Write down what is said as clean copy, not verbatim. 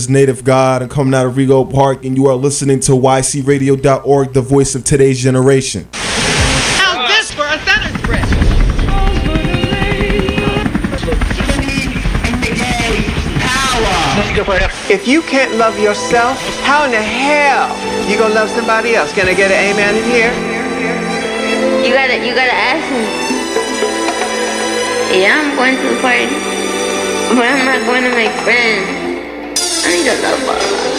Native God. I'm coming out of Rego Park, and you are listening to YCRadio.org, the voice of today's generation. How's this for a center spread? If you can't love yourself, how in the hell you gonna love somebody else? Can I get an amen in here? You gotta ask him. Yeah, I'm going to the party, but I'm not going to make friends. I need a love ball.